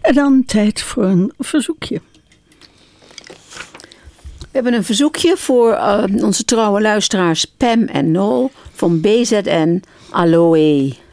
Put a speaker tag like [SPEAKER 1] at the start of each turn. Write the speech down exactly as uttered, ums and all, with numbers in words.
[SPEAKER 1] En dan tijd voor een verzoekje.
[SPEAKER 2] We hebben een verzoekje voor uh, onze trouwe luisteraars Pam en Noel van B Z N Aloe.